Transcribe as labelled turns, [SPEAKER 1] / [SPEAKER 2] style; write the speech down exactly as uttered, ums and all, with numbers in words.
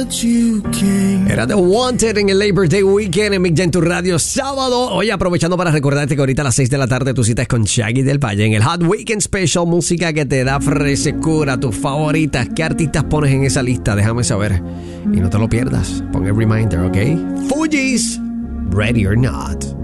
[SPEAKER 1] Era The Wanted en el Labor Day Weekend en Big Gen Tu Radio sábado. Hoy aprovechando para recordarte que ahorita a las seis de la tarde tu cita es con Shaggy del Valle en el Hot Weekend Special. Música que te da frescura, tus favoritas. ¿Qué artistas pones en esa lista? Déjame saber. Y no te lo pierdas. Pon el reminder, ¿ok? Fugees, Ready or Not.